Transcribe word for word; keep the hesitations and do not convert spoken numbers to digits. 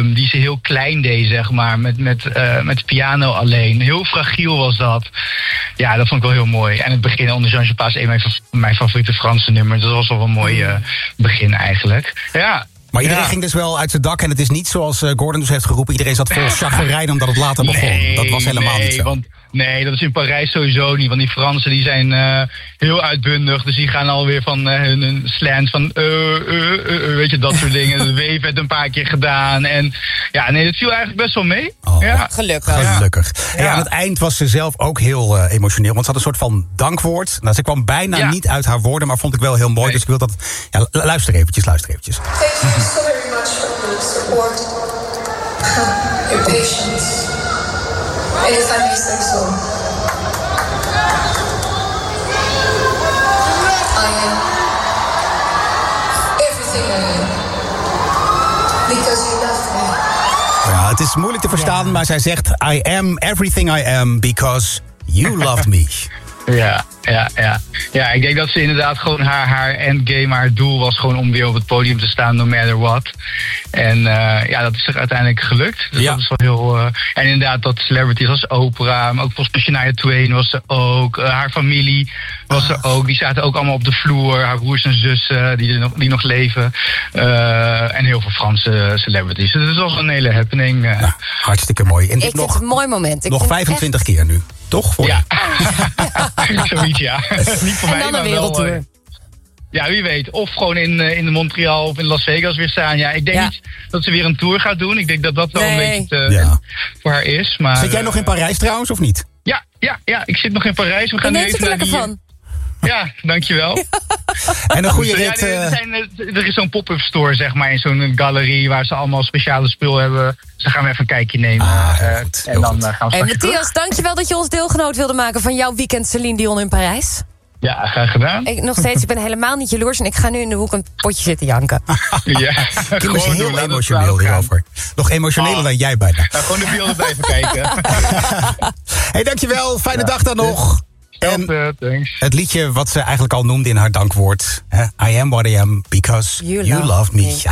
um, die ze heel klein deed, zeg maar. Met, met, uh, met de piano alleen. Heel fragiel was dat. Ja, dat vond ik wel heel mooi. En het begin onder Jean Pas, een van mijn, mijn favoriete Franse nummers. Dat was wel een mooi uh, begin eigenlijk. Ja. Maar iedereen ja. ging dus wel uit zijn dak. En het is niet zoals uh, Gordon dus heeft geroepen. Iedereen zat vol chagrijn omdat het later begon. Nee, dat was helemaal nee, niet zo. Want, nee, dat is in Parijs sowieso niet. Want die Fransen die zijn uh, heel uitbundig. Dus die gaan alweer van uh, hun, hun slant van... Uh, uh, uh, weet je, dat soort dingen. De wave werd een paar keer gedaan. En ja, nee, dat viel eigenlijk best wel mee. Oh, ja. Gelukkig. Gelukkig. Ja. Ja. Aan het eind was ze zelf ook heel uh, emotioneel. Want ze had een soort van dankwoord. Nou, ze kwam bijna Ja. niet uit haar woorden. Maar vond ik wel heel mooi. Nee. Dus ik wil dat... Ja, luister eventjes, luister eventjes. Thank you so very much for your support, your patience, and if I may say so, I am everything I am because you love me. Ja, het is moeilijk te verstaan, ja. Maar zij zegt... I am everything I am because you loved me. Ja, ja, ja. Ja, ik denk dat ze inderdaad gewoon haar, haar endgame, haar doel was gewoon om weer op het podium te staan, no matter what. En uh, ja, dat is er uiteindelijk gelukt. Dus ja. dat is wel heel... Uh, en inderdaad, dat celebrities als Oprah, maar ook volgens mij Shania Twain was er ook. Uh, haar familie was er ook. Die zaten ook allemaal op de vloer. Haar broers en zussen die, er nog, die nog leven. Uh, en heel veel Franse celebrities. Dus het was een hele happening. Uh. Ja, hartstikke mooi. En Ik vind nog, het een mooi moment. Ik nog vind vijfentwintig keer nu. Toch? Voor ja. Zoiets, ja. Niet voor En mij, dan maar een wel... wereldtour. Uh, ja, wie weet. Of gewoon in, uh, in de Montreal of in Las Vegas weer staan. Ja, ik denk Ja. niet dat ze weer een tour gaat doen. Ik denk dat dat wel Nee. een beetje te, Ja. voor haar is. Maar, Zit jij nog in Parijs trouwens, of niet? Ja, ja, ja, ik zit nog in Parijs. We Je gaan nu neemt het even er naar lekker die... van. Ja, dankjewel. En een goede Dus, ja, rit... er, uh, zijn, er is zo'n pop-up store, zeg maar, in zo'n galerie waar ze allemaal speciale spul hebben. Dus dan gaan we even een kijkje nemen. Ah, heel uh, goed, heel en dan goed. uh, gaan we Hey, straks terug. Matthias, dankjewel dat je ons deelgenoot wilde maken van jouw weekend Celine Dion in Parijs. Ja, graag gedaan. Ik, nog steeds, ik ben helemaal niet jaloers en ik ga nu in de hoek een potje zitten janken. Ja, Toen was gewoon heel doen, laat het emotioneel verhaal gaan. hierover. Nog emotioneler Oh. dan jij bijna. Nou, gewoon de beelden blijven kijken. Hey, dankjewel. Fijne dag dan nog. En En, thanks. het liedje wat ze eigenlijk al noemde in haar dankwoord. Hè? I am what I am because You you love loved me. me.